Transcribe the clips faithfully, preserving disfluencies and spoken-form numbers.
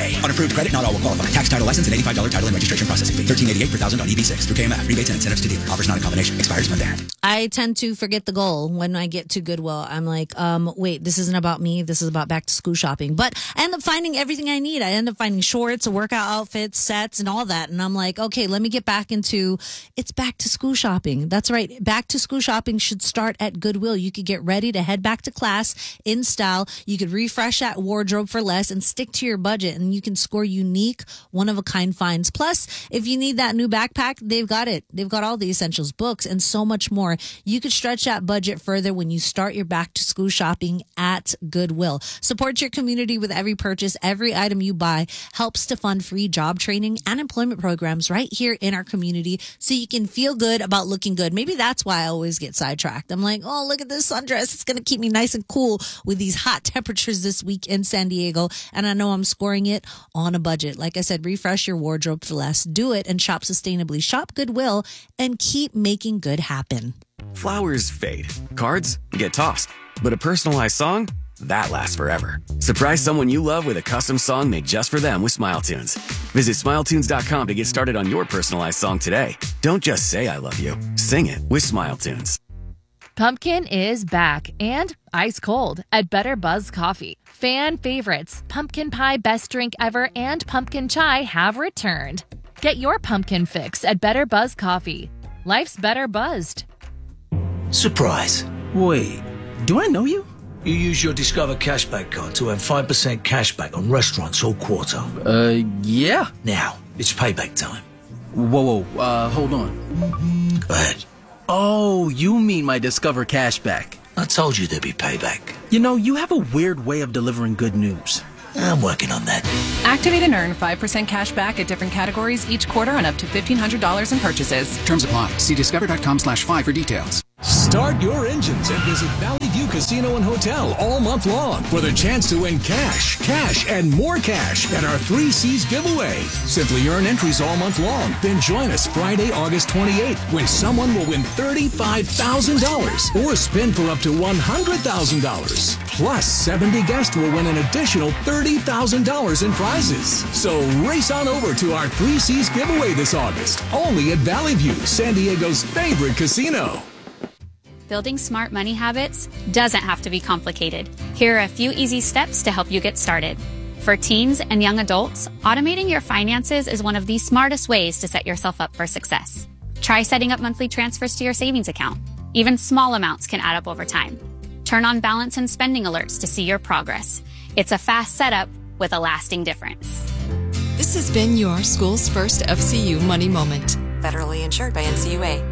today. Unapproved credit, not all will qualify. Tax, title, license, and eighty-five dollars title and registration processing fee. thirteen eighty-eight per thousand on E B six through K M F. Rebates and incentives to dealer. Offers not a combination. Expires when banned. I tend to forget the goal when I get to Goodwill. I'm like, um, wait, this isn't about me. This is about back to school shopping. But I end up finding everything I need. I end up finding shorts, workout outfits, sets, and all that. And I'm like, okay, let me get back into, it's back to school shopping. That's right. Back to school shopping should start at Goodwill. You could get ready to head back to class in style. You could refresh that wardrobe for less and stick to your budget. And you can score unique, one-of-a-kind finds. Plus, if you need that new backpack, they've got it. They've got all the essentials, books, and so much more. You could stretch that budget further when you start your back to school shopping at Goodwill. Support your community with every purchase. Every item you buy helps to fund free job training and employment programs right here in our community so you can feel good about looking good. Maybe that's why I always get sidetracked. I'm like, oh, look at this sundress. It's going to keep me nice and cool with these hot temperatures this week in San Diego. And I know I'm scoring it on a budget. Like I said, refresh your wardrobe for less. Do it and shop sustainably. Shop Goodwill and keep making good happen. Flowers fade. Cards get tossed. But a personalized song? That lasts forever. Surprise someone you love with a custom song made just for them with Smile Tunes. Visit smile tunes dot com to get started on your personalized song today. Don't just say I love you. Sing it with Smile Tunes. Pumpkin is back and ice cold at Better Buzz Coffee. Fan favorites, pumpkin pie best drink ever, and pumpkin chai have returned. Get your pumpkin fix at Better Buzz Coffee. Life's better buzzed. Surprise. Wait, do I know you? You use your Discover Cashback card to earn five percent cashback on restaurants all quarter. Uh, yeah. Now, it's payback time. Whoa, whoa, uh, hold on. Go ahead. Oh, you mean my Discover Cashback. I told you there'd be payback. You know, you have a weird way of delivering good news. I'm working on that. Activate and earn five percent cash back at different categories each quarter on up to fifteen hundred dollars in purchases. Terms apply. See discover.com slash five for details. Start your engines and visit Valley View Casino and Hotel all month long for the chance to win cash, cash, and more cash at our Three C's giveaway. Simply earn entries all month long. Then join us Friday, August twenty-eighth, when someone will win thirty-five thousand dollars or spin for up to one hundred thousand dollars. Plus, seventy guests will win an additional thirty thousand dollars in prizes. So race on over to our Three C's giveaway this August, only at Valley View, San Diego's favorite casino. Building smart money habits doesn't have to be complicated. Here are a few easy steps to help you get started. For teens and young adults, automating your finances is one of the smartest ways to set yourself up for success. Try setting up monthly transfers to your savings account. Even small amounts can add up over time. Turn on balance and spending alerts to see your progress. It's a fast setup with a lasting difference. This has been your school's first F C U Money Moment. Federally insured by N C U A.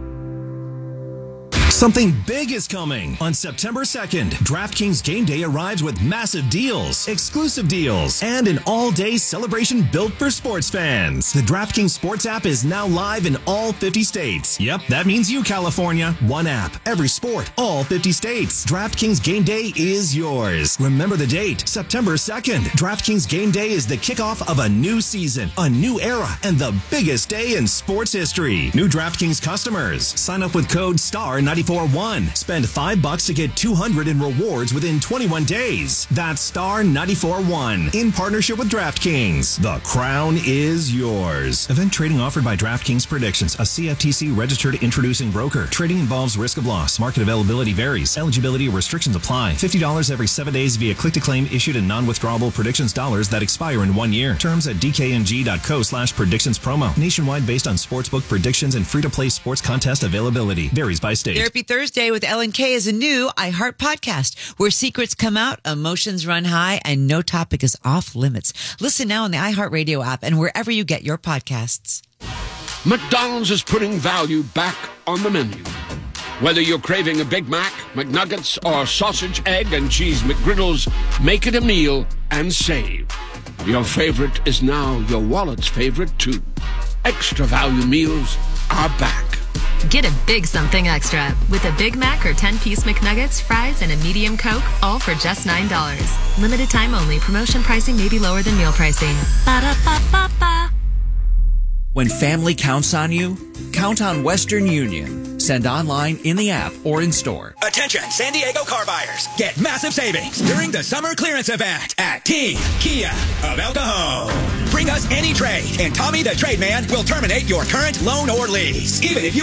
Something big is coming. On September second, DraftKings Game Day arrives with massive deals, exclusive deals, and an all-day celebration built for sports fans. The DraftKings Sports app is now live in all fifty states. Yep, that means you, California. One app, every sport, all fifty states. DraftKings Game Day is yours. Remember the date, September second. DraftKings Game Day is the kickoff of a new season, a new era, and the biggest day in sports history. New DraftKings customers, sign up with code STAR ninety-four one. Spend five bucks to get two hundred in rewards within twenty-one days. That's star ninety-four one. In partnership with DraftKings. The crown is yours. Event trading offered by DraftKings Predictions, a C F T C registered introducing broker. Trading involves risk of loss. Market availability varies. Eligibility restrictions apply. fifty dollars every seven days via click-to-claim issued in non-withdrawable predictions dollars that expire in one year. Terms at dkng.co slash predictions promo. Nationwide based on sportsbook predictions and free-to-play sports contest availability. Varies by state. Therapy Thursday with Ellen K is a new iHeart podcast where secrets come out, emotions run high, and no topic is off limits. Listen now on the iHeartRadio app and wherever you get your podcasts. McDonald's is putting value back on the menu. Whether you're craving a Big Mac, McNuggets, or sausage, egg, and cheese McGriddles, make it a meal and save. Your favorite is now your wallet's favorite, too. Extra value meals are back. Get a big something extra with a Big Mac or ten-piece McNuggets, fries, and a medium Coke, all for just nine dollars. Limited time only. Promotion pricing may be lower than meal pricing. Ba-da-ba-ba-ba. When family counts on you, count on Western Union. Send online, in the app, or in store. Attention, San Diego car buyers. Get massive savings during the summer clearance event at Team Kia of El Cajon. Bring us any trade, and Tommy the Trade Man will terminate your current loan or lease, even if you